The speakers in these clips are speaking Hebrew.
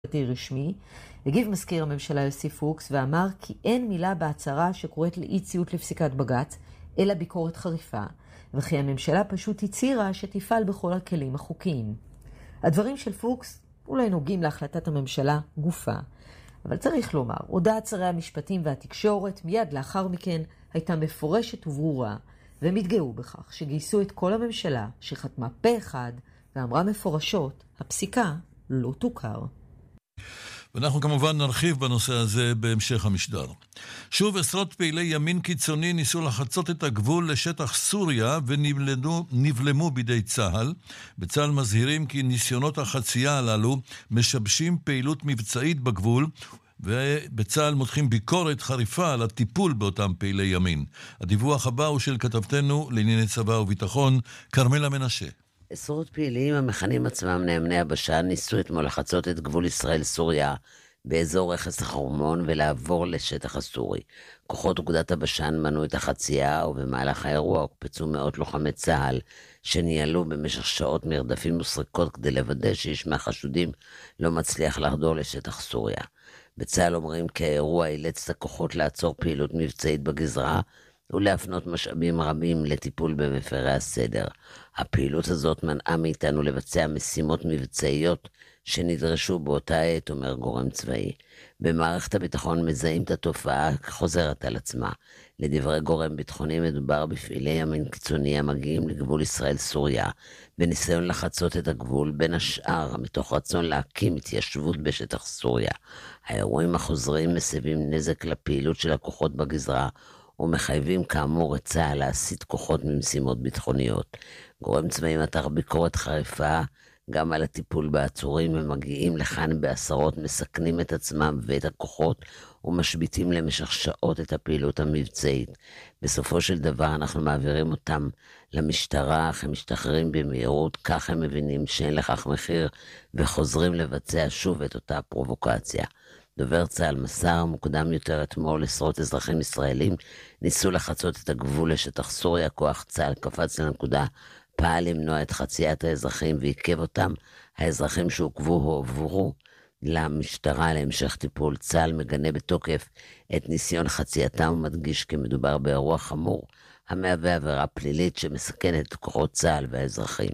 רשמי, הגיב מזכיר הממשלה יוסי פוקס ואמר כי אין מילה בהצהרה שקוראת לאי ציות לפסיקת בג"ץ, אלא ביקורת חריפה, וכי הממשלה פשוט הצהירה שתפעל בכל הכלים החוקיים. הדברים של פוקס אולי נוגעים להחלטת הממשלה גופה, אבל צריך לומר, הודעת שרי המשפטים והתקשורת מיד לאחר מכן הייתה מפורשת וברורה, והם התגאו בכך שגייסו את כל הממשלה שחתמה פה אחד ואמרה מפורשות, הפסיקה לא תוכר. ואנחנו כמובן נרחיב בנושא הזה בהמשך המשדר. שוב עשרות פעילי ימין קיצוני ניסו לחצות את הגבול לשטח סוריה ונבלמו בידי צה"ל. בצה"ל מזהירים כי ניסיונות החצייה הללו משבשים פעילות מבצעית בגבול, ובצה"ל מותחים ביקורת חריפה על הטיפול באותם פעילי ימין. הדיווח הבא הוא של כתבתנו לענייני צבא וביטחון, כרמלה מנשה. עשרות פעילים המכנים עצמם נאמני הבשן ניסו אתמול לחצות את גבול ישראל-סוריה באזור רכס החרמון ולעבור לשטח הסורי. כוחות אוגדת הבשן מנעו את החצייה, ובמהלך האירוע הוקפצו מאות לוחמי צה"ל שניהלו במשך שעות מרדפים וסריקות כדי לוודא שאיש מהחשודים לא מצליח לחדור לשטח סוריה. בצה"ל אומרים כי האירוע אילץ את הכוחות לעצור פעילות מבצעית בגזרה ולהפנות משאבים רבים לטיפול במפרי הסדר. הפעילות הזאת מנעה מאיתנו לבצע משימות מבצעיות שנדרשו באותה עת, אומר גורם צבאי. במערכת הביטחון מזהים את התופעה כחוזרת על עצמה. לדברי גורם ביטחוני מדובר בפעילי ימין קיצוני המגיעים לגבול ישראל-סוריה, בניסיון לחצות את הגבול בין השאר מתוך רצון להקים התיישבות בשטח סוריה. האירועים החוזרים מסבים נזק לפעילות של הכוחות בגזרה, ומחייבים כאמור את צה"ל להסיט כוחות ממשימות ביטחוניות. גורם צבאי מתח ביקורת חריפה גם על הטיפול בעצורים, ומגיעים לכאן בעשרות, מסכנים את עצמם ואת הכוחות ומשביתים למשך שעות את הפעילות המבצעית. בסופו של דבר אנחנו מעבירים אותם למשטרה, אך הם משתחררים במהירות, כך הם מבינים שאין לכך מחיר וחוזרים לבצע שוב את אותה פרובוקציה. דובר צה"ל מסר מוקדם יותר אתמול עשרות אזרחים ישראלים ניסו לחצות את הגבול לשטח סוריה. כוח צה"ל קפץ לנקודה, פעל למנוע את חציית האזרחים ועיכב אותם. האזרחים שעוכבו הועברו למשטרה להמשך טיפול. צה"ל מגנה בתוקף את ניסיון חצייתם ומדגיש כי מדובר באירוע חמור המהווה עבירה פלילית שמסכנת את כוחות צה"ל והאזרחים.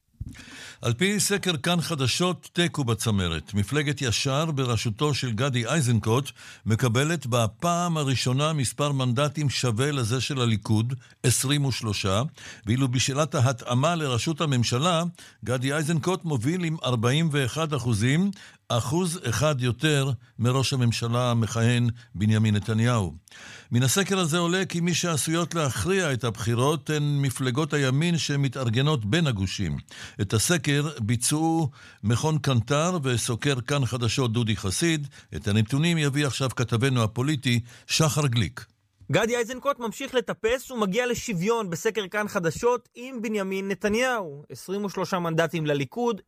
על פי סקר כאן חדשות, תיקו בצמרת. מפלגת ישר בראשותו של גדי איזנקוט מקבלת בפעם הראשונה מספר מנדטים שווה לזה של הליכוד, 23, ואילו בשאלת ההתאמה לראשות הממשלה, גדי איזנקוט מוביל עם 41%, אחוז אחד יותר מראש הממשלה המכהן בנימין נתניהו. מן הסקר הזה עולה כי מי שעשויות להכריע את הבחירות הן מפלגות הימין שמתארגנות בין הגושים. את הסקר ביצעו מכון קנטר וסוקר כאן חדשות דודי חסיד. את הנתונים יביא עכשיו כתבנו הפוליטי שחר גליק. גדי איזנקוט ממשיך לטפס ומגיע לשוויון בסקר כאן חדשות עם בנימין נתניהו. 23 מנדטים לליכוד,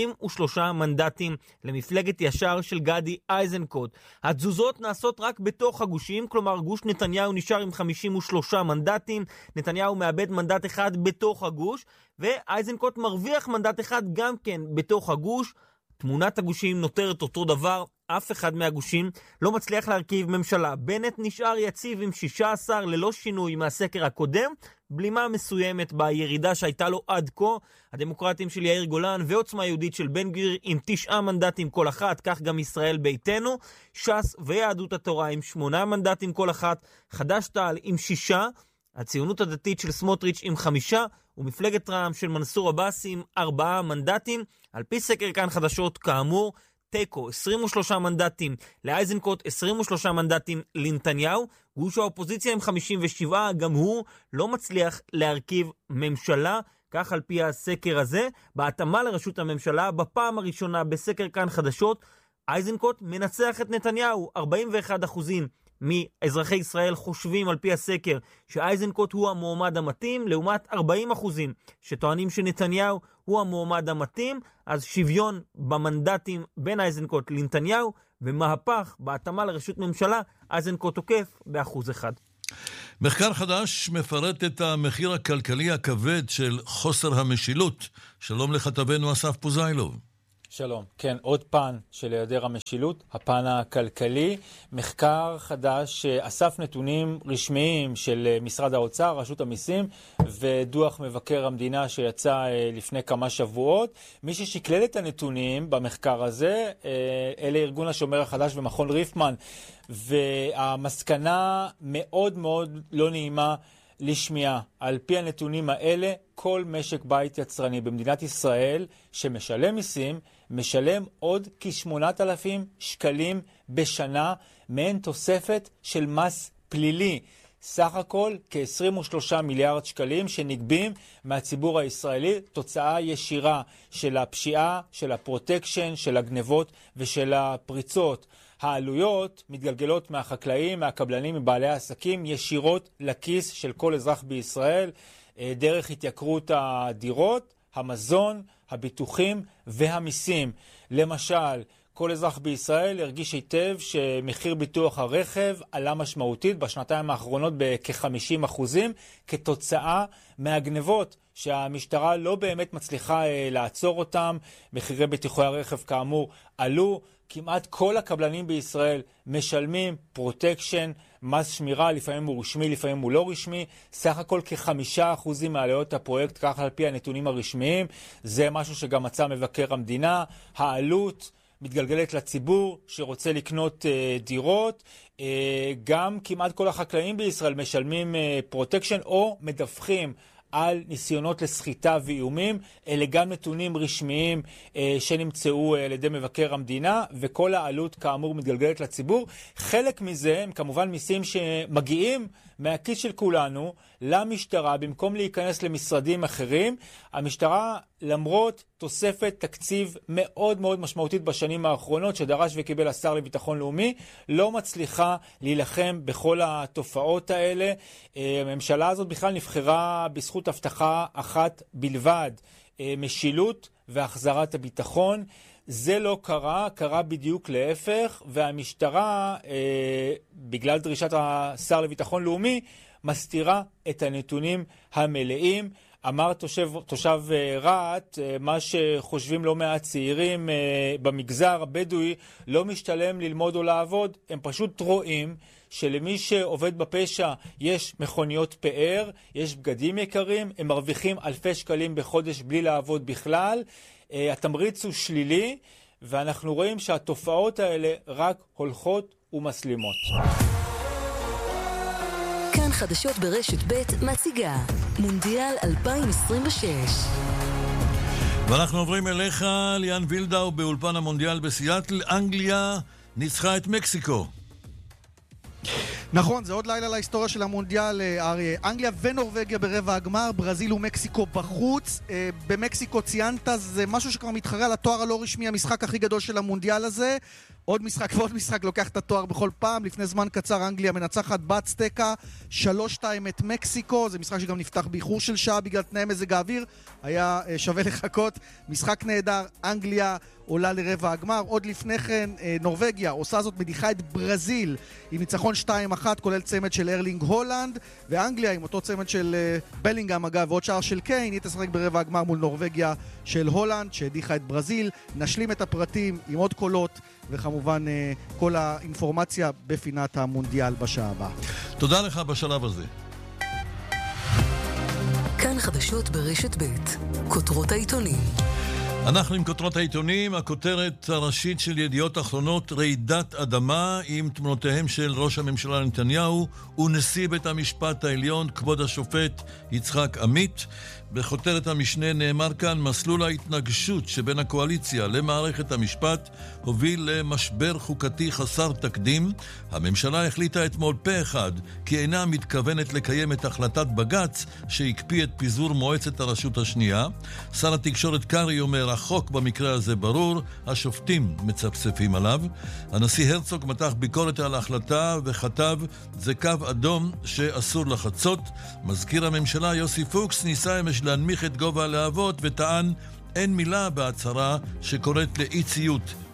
23 מנדטים למפלגת ישר של גדי איזנקוט. התזוזות נעשות רק בתוך הגושים, כלומר גוש נתניהו נשאר עם 53 מנדטים, נתניהו מאבד מנדט אחד בתוך הגוש, ואיזנקוט מרוויח מנדט אחד גם כן בתוך הגוש. תמונת הגושים נותרת אותו דבר, אף אחד מהגושים לא מצליח להרכיב ממשלה. בנט נשאר יציב עם 16 ללא שינוי מהסקר הקודם, בלימה מסוימת בירידה שהייתה לו עד כה. הדמוקרטים של יאיר גולן ועוצמה יהודית של בן גביר עם 9 מנדטים כל אחת, כך גם ישראל ביתנו, ש"ס ויהדות התורה עם 8 מנדטים כל אחת, חד"ש תע"ל עם 6, הציונות הדתית של סמוטריץ' עם 5, ומפלגת רע"מ של מנסור עבאס עם 4 מנדטים. על פי סקר כאן חדשות כאמור, תיקו 23 מנדטים לאיזנקוט, 23 מנדטים לנתניהו. גוש האופוזיציה עם 57, גם הוא לא מצליח להרכיב ממשלה, כך על פי הסקר הזה. בהתאמה לראשות הממשלה, בפעם הראשונה בסקר כאן חדשות, איזנקוט מנצח את נתניהו. 41% מאזרחי ישראל חושבים על פי הסקר שאיזנקוט הוא המועמד המתאים, לעומת 40% שטוענים שנתניהו הוא המועמד המתאים. אז שוויון במנדטים בין איזנקוט לנתניהו, ומהפך בהתאמה לראשות ממשלה, איזנקוט תוקף ב1%. מחקר חדש מפרט את המחיר הכלכלי הכבד של חוסר המשילות. שלום לכתבנו אסף פוזיילוב. שלום. כן, עוד פן של היעדר המשילות, הפן הכלכלי. מחקר חדש שאסף נתונים רשמיים של משרד האוצר, רשות המיסים, ודוח מבקר המדינה שיצא לפני כמה שבועות. מי ששקלל את הנתונים במחקר הזה, אלה ארגון השומר החדש ומכון ריפמן, והמסקנה מאוד מאוד לא נעימה לשמיעה. על פי הנתונים האלה, כל משק בית יצרני במדינת ישראל שמשלם מיסים, משלם עוד כ8,000 שקלים בשנה, מהן תוספת של מס פלילי. סך הכל כ23 מיליארד שקלים שנגבים מהציבור הישראלי, תוצאה ישירה של הפשיעה, של הפרוטקשן, של הגנבות ושל הפריצות. העלויות מתגלגלות מהחקלאים, מהקבלנים, מבעלי העסקים, ישירות לכיס של כל אזרח בישראל, דרך התייקרות הדירות, המזון, הביטוחים והמיסים. למשל, כל אזרח בישראל הרגיש היטב שמחיר ביטוח הרכב עלה משמעותית בשנתיים האחרונות בכ-50% כתוצאה מהגנבות שהמשטרה לא באמת מצליחה לעצור אותם. מחירי ביטוחי הרכב כאמור עלו. כמעט כל הקבלנים בישראל משלמים פרוטקשן, מס שמירה, לפעמים הוא רשמי, לפעמים הוא לא רשמי, סך הכל כ5% מעלויות הפרויקט, כך על פי הנתונים הרשמיים. זה משהו שגם מצא מבקר המדינה. העלות מתגלגלת לציבור שרוצה לקנות דירות. גם כמעט כל החקלאים בישראל משלמים פרוטקשן או מדווחים על ניסיונות לסחיטה ואיומים. אלה גם נתונים רשמיים שנמצאו על ידי מבקר המדינה, וכל העלות כאמור מתגלגלת לציבור. חלק מזה הם כמובן מיסים שמגיעים מהכיס של כולנו למשטרה, במקום להיכנס למשרדים אחרים. המשטרה, למרות תוספת תקציב מאוד מאוד משמעותית בשנים האחרונות שדרש וקיבל השר לביטחון לאומי, לא מצליחה להילחם בכל התופעות האלה. הממשלה הזאת בכלל נבחרה בזכות הבטחה אחת בלבד, משילות והחזרת הביטחון. זה לא קרה, קרה בדיוק להפך, והמשטרה, בגלל דרישת השר לביטחון לאומי, מסתירה את הנתונים המלאים. אמר תושב רעת, מה שחושבים לא מעט צעירים במגזר הבדואי, לא משתלם ללמוד או לעבוד. הם פשוט רואים שלמי שעובד בפשע יש מכוניות פאר, יש בגדים יקרים, הם מרוויחים אלפי שקלים בחודש בלי לעבוד בכלל. התמריץ הוא שלילי, ואנחנו רואים שהתופעות האלה רק הולכות ומסלימות. כאן חדשות ברשת ב' מציגה מונדיאל 2026. ואנחנו עוברים אליך, ליאן וילדאו, באולפן המונדיאל בסיאטל. אנגליה ניצחה את מקסיקו. נכון, זה עוד לילה להיסטוריה של המונדיאל, אריה. אנגליה ונורווגיה ברבע הגמר, ברזיל ומקסיקו בחוץ. במקסיקו ציינת, זה משהו שכבר מתחרה על התואר הלא רשמי, המשחק הכי גדול של המונדיאל הזה. עוד משחק ועוד משחק לוקח את התואר בכל פעם. לפני זמן קצר אנגליה מנצחת בצטקה 3-2 את מקסיקו. זה משחק שגם נפתח באיחור של שעה בגלל תנאי מזג האוויר. היה שווה לחכות. משחק נהדר, אנגליה עולה לרבע הגמר. עוד לפני כן נורווגיה עושה זאת, מדיחה את ברזיל עם ניצחון 2-1, כולל צמד של ארלינג הולנד. ואנגליה עם אותו צמד של בלינגהם אגב ועוד שער של קיין, היא תשחק ברבע הגמר מול נורווגיה של הולנד שהדיחה את ברזיל. נשלים את הפרטים עם עוד קולות וכמובן כל האינפורמציה בפינת המונדיאל בשעה הבאה. תודה לך בשלב הזה. כאן חדשות ברשת ב' כותרות העיתונים. אנחנו עם כותרות העיתונים. הכותרת הראשית של ידיעות אחרונות: רעידת אדמה, עם תמונותיהם של ראש הממשלה נתניהו ונשיא בית המשפט העליון כבוד השופט יצחק עמית. בכותרת המשנה נאמר כאן: מסלול ההתנגשות שבין הקואליציה למערכת המשפט הוביל למשבר חוקתי חסר תקדים. הממשלה החליטה אתמול פה אחד כי אינה מתכוונת לקיים את החלטת בג"ץ שהקפיא את פיזור מועצת הרשות השנייה. שר התקשורת קרי אומר: החוק במקרה הזה ברור, השופטים מצפצפים עליו. הנשיא הרצוג מתח ביקורת על ההחלטה וכתב: זה קו אדום שאסור לחצות. מזכיר הממשלה יוסי פוקס ניסה אמש להנמיך את גובה הלהבות וטען: אין מילה בהצהרה שקוראת לאי ציות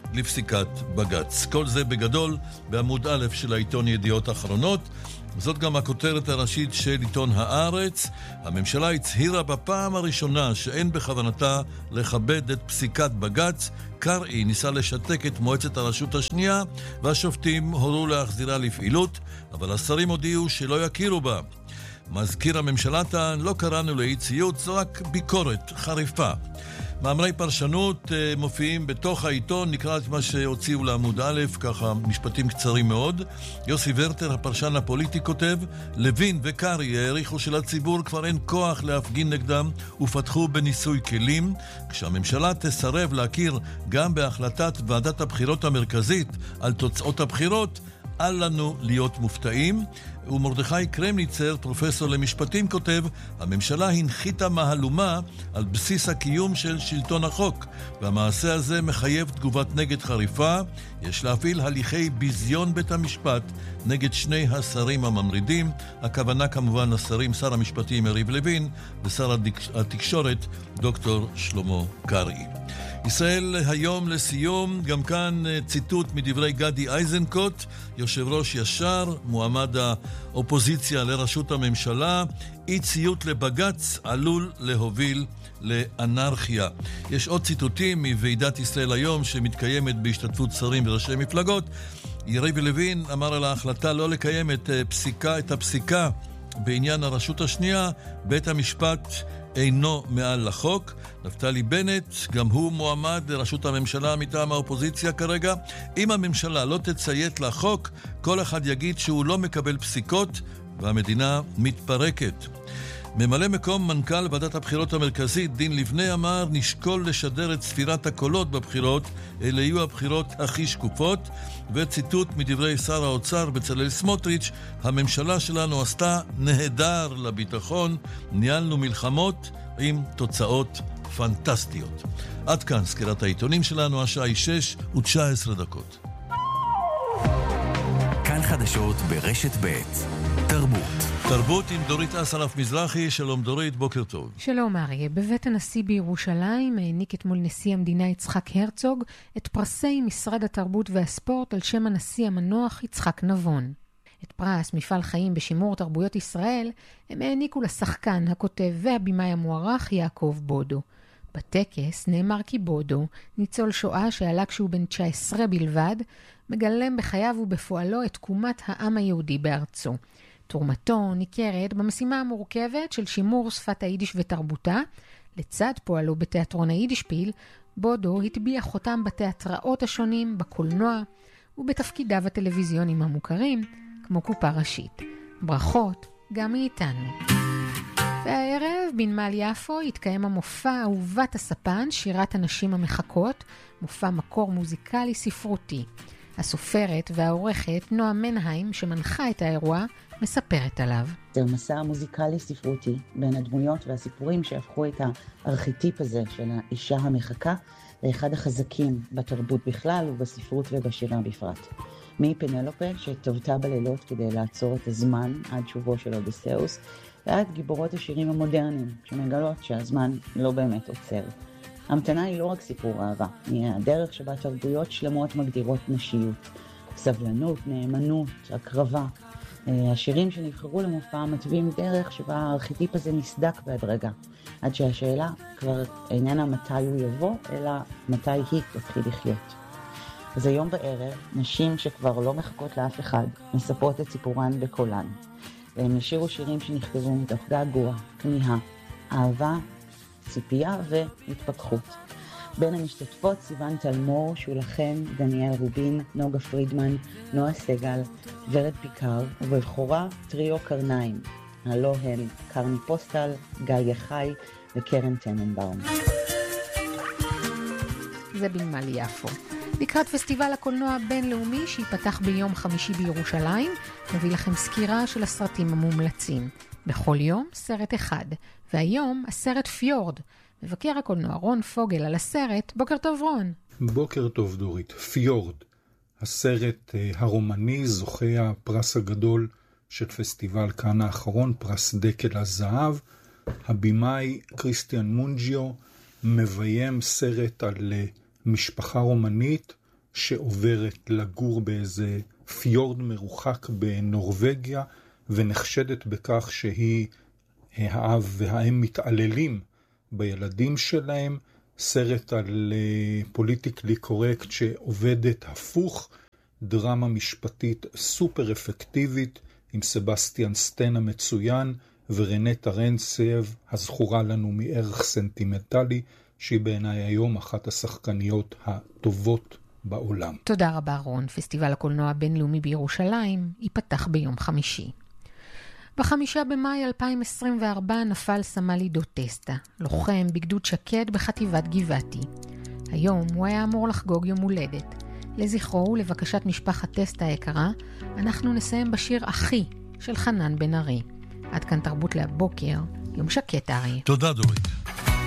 לפסיקת בג"ץ. כל זה בגדול בעמוד א' של העיתון ידיעות אחרונות. זאת גם הכותרת הראשית של עיתון הארץ. הממשלה הצהירה בפעם הראשונה שאין בכוונתה לכבד את פסיקת בג"ץ. קרעי ניסה לשתק את מועצת הרשות השנייה, והשופטים הורו להחזירה לפעילות, אבל השרים הודיעו שלא יכירו בה. מזכיר הממשלה טען, לא קראנו לאי ציות, זו רק ביקורת חריפה. מאמרי פרשנות מופיעים בתוך העיתון, נקרא את מה שהוציאו לעמוד א', ככה משפטים קצרים מאוד. יוסי ורטר, הפרשן הפוליטי, כותב, לוין וקרי העריכו שלציבור כבר אין כוח להפגין נגדם ופתחו בניסוי כלים. כשהממשלה תסרב להכיר גם בהחלטת ועדת הבחירות המרכזית על תוצאות הבחירות, אל לנו להיות מופתעים. ומרדכי קרמניצר, פרופסור למשפטים, כותב, הממשלה הנחיתה מהלומה על בסיס הקיום של שלטון החוק, והמעשה הזה מחייב תגובת נגד חריפה. יש להפעיל הליכי ביזיון בית המשפט נגד שני השרים הממרידים, הכוונה כמובן לשרים שר המשפטים יריב לוין ושר התקשורת דוקטור שלמה קרעי. ישראל היום לסיום, גם כאן ציטוט מדברי גדי איזנקוט, יושב ראש ישר, מועמד האופוזיציה לראשות הממשלה. אי ציות לבג"ץ עלול להוביל לאנרכיה. יש עוד ציטוטים מוועידת ישראל היום שמתקיימת בהשתתפות שרים וראשי מפלגות. יריב לוין אמר על ההחלטה לא לקיים את הפסיקה בעניין הרשות השנייה, בית המשפט אינו מעל לחוק. נפתלי בנט, גם הוא מועמד לראשות הממשלה מטעם האופוזיציה כרגע. אם הממשלה לא תציית לחוק, כל אחד יגיד שהוא לא מקבל פסיקות והמדינה מתפרקת. ממלא מקום מנכ"ל ועדת הבחירות המרכזית דין לבנה אמר, נשקול לשדר את ספירת הקולות בבחירות, אלה יהיו הבחירות הכי שקופות. וציטוט מדברי שר האוצר בצלאל סמוטריץ', הממשלה שלנו עשתה נהדר לביטחון, ניהלנו מלחמות עם תוצאות פנטסטיות. עד כאן סקירת העיתונים שלנו, השעה היא 6:19. כאן חדשות ברשת ב' תרבות עם דורית אסרף מזרחי. שלום דורית, בוקר טוב. שלום אריה. בבית הנשיא בירושלים העניק אתמול נשיא המדינה יצחק הרצוג את פרסי משרד התרבות והספורט על שם הנשיא המנוח יצחק נבון. את פרס מפעל חיים בשימור תרבויות ישראל הם העניקו לשחקן, הכותב והבימאי המוערך יעקב בודו. בטקס נאמר כי בודו, ניצול שואה שעלה כשהוא בן 19 בלבד, מגלם בחייו ובפועלו את תקומת העם היהודי בארצו. תרומתו ניכרת במשימה המורכבת של שימור שפת היידיש ותרבותה. לצד פועלו בתיאטרון היידישפיל, בודו הטביע חותם בתיאטראות השונים, בקולנוע ובתפקידיו הטלוויזיוניים המוכרים, כמו קופה ראשית. ברכות גם מאיתנו. והערב בנמל יפו התקיים המופע אהובת הספן, שירת הנשים המחכות, מופע מקור מוזיקלי ספרותי. הסופרת והעורכת נועה מנהיים, שמנחה את האירוע, מספרת עליו. זה מסע מוזיקלי ספרותי בין הדמויות והסיפורים שהפכו את הארכיטיפ הזה של האישה המחכה לאחד החזקים בתרבות בכלל ובספרות ובשירה בפרט. מפנלופה שטבתה בלילות כדי לעצור את הזמן עד שובו של אודיסאוס, ועד גיבורות השירים המודרניים שמגלות שהזמן לא באמת עוצר. המתנה היא לא רק סיפור אהבה, היא הדרך שבה תרבויות שלמות מגדירות נשיות, סבלנות, נאמנות, הקרבה. השירים שנבחרו למופע מתווים דרך שבה הארכיטיפ הזה נסדק בהדרגה, עד שהשאלה כבר איננה מתי הוא יבוא, אלא מתי היא תתחיל לחיות. אז היום בערב, נשים שכבר לא מחכות לאף אחד, מספרות את סיפורן בקולן. והם ישירו שירים שנכתבו מתוך געגוע, כמיהה, אהבה, ציפייה והתפתחות. בין המשתתפות סיוון תלמור, שולחן, דניאל רובין, נוגה פרידמן, נועה סגל, ורד פיקר, ובבחורה טריו קרניים, הלא הן קרני פוסטל, גיא יחי וקרן טננבאום. זה בנמל יפו. לקראת פסטיבל הקולנוע הבינלאומי שיפתח ביום חמישי בירושלים, נביא לכם סקירה של הסרטים המומלצים. בכל יום סרט אחד, והיום הסרט פיורד. מבקר הקולנוע רון פוגל על הסרט. בוקר טוב רון. בוקר טוב דורית. פיורד, הסרט הרומני, זוכה הפרס הגדול של פסטיבל כאן האחרון, פרס דקל הזהב. הבימאי קריסטיאן מונג'יו מביים סרט על משפחה רומנית שעוברת לגור באיזה פיורד מרוחק בנורווגיה, ונחשדת בכך שהיא האב והאם מתעללים בילדים שלהם. סרט על פוליטיקלי קורקט שעובדת הפוך, דרמה משפטית סופר אפקטיבית, עם סבסטיאן סטן המצוין, ורנטה רנסב, הזכורה לנו מערך סנטימנטלי, שהיא בעיניי היום אחת השחקניות הטובות בעולם. תודה רבה רון. פסטיבל הקולנוע הבינלאומי בירושלים ייפתח ביום חמישי. ב5 במאי 2024 נפל סמל עידו טסטה, לוחם בגדוד שקד בחטיבת גבעתי. היום הוא היה אמור לחגוג יום הולדת. לזכרו ולבקשת משפחת טסטה היקרה, אנחנו נסיים בשיר אחי של חנן בן ארי. עד כאן תרבות להבוקר, יום שקט ארי. תודה דורית.